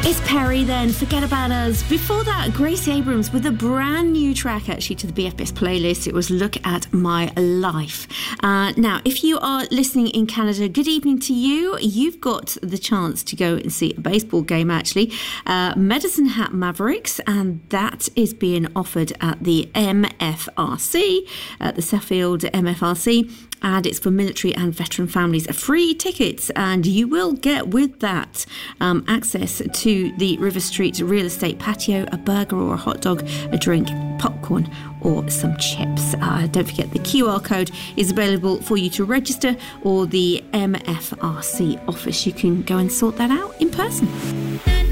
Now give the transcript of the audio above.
It's Perry then, Forget About Us. Before that, Gracie Abrams with a brand new track actually to the BFBS playlist. It was Look at My Life. Now, if you are listening in Canada, good evening to you. You've got the chance to go and see a baseball game actually. Medicine Hat Mavericks, and that is being offered at the MFRC, at the Suffield MFRC. And it's for military and veteran families. Free tickets, and you will get with that access to the River Street real estate patio, a burger or a hot dog, a drink, popcorn or some chips. Don't forget the QR code is available for you to register, or the MFRC office. You can go and sort that out in person.